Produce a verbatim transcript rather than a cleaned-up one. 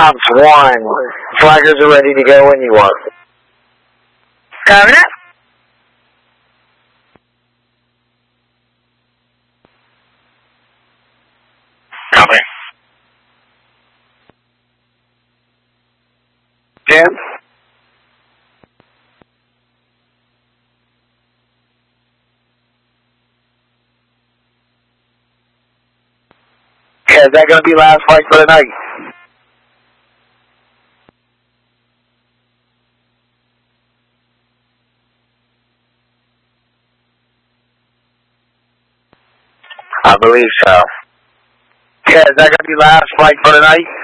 Rounds one. Flaggers are ready to go when you are. Coming up. Copy. Jim? Okay, is that going to be last flight for the night? I believe so. Okay, is that going to be last flight for the night?